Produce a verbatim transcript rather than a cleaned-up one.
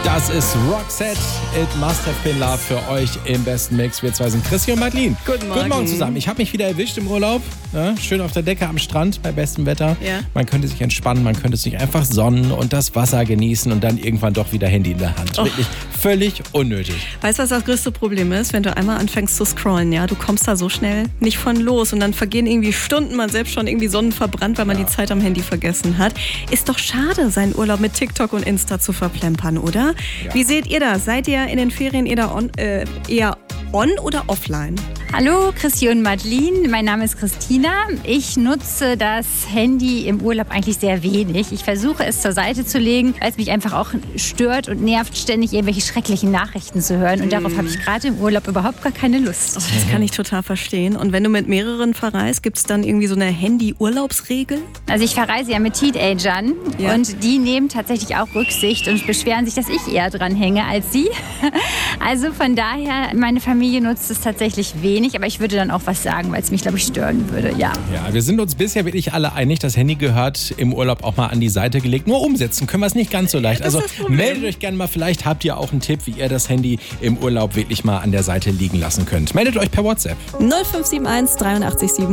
Das ist Roxette, It Must Have Been Love für euch im besten Mix. Wir zwei sind Chrissy und Madeline. Guten Morgen. Guten Morgen zusammen. Ich habe mich wieder erwischt im Urlaub. Ja, schön auf der Decke am Strand bei bestem Wetter. Ja. Man könnte sich entspannen, man könnte sich einfach sonnen und das Wasser genießen und dann irgendwann doch wieder Handy in der Hand. Oh. Wirklich völlig unnötig. Weißt du, was das größte Problem ist? Wenn du einmal anfängst zu scrollen, ja, du kommst da so schnell nicht von los und dann vergehen irgendwie Stunden, man selbst schon irgendwie sonnenverbrannt, weil man ja. die Zeit am Handy vergessen hat. Ist doch schade, seinen Urlaub mit TikTok und Insta zu verplempern, oder? Ja. Wie seht ihr das? Seid ihr in den Ferien eher on, äh, eher on oder offline? Hallo, Chrissy und Madeline. Mein Name ist Christina. Ich nutze das Handy im Urlaub eigentlich sehr wenig. Ich versuche es zur Seite zu legen, weil es mich einfach auch stört und nervt, ständig irgendwelche schrecklichen Nachrichten zu hören. Und darauf habe ich gerade im Urlaub überhaupt gar keine Lust. Oh, das kann ich total verstehen. Und wenn du mit mehreren verreist, gibt es dann irgendwie so eine Handy-Urlaubsregel? Also ich verreise ja mit Teenagern ja. und die nehmen tatsächlich auch Rücksicht und beschweren sich, dass ich eher dran hänge als sie. Also von daher, meine Familie nutzt es tatsächlich wenig. Aber ich würde dann auch was sagen, weil es mich, glaube ich, stören würde, ja. Ja, wir sind uns bisher wirklich alle einig, das Handy gehört im Urlaub auch mal an die Seite gelegt. Nur umsetzen können wir es nicht ganz so leicht. Also meldet euch gerne mal, vielleicht habt ihr auch einen Tipp, wie ihr das Handy im Urlaub wirklich mal an der Seite liegen lassen könnt. Meldet euch per WhatsApp. null fünf sieben eins drei acht sieben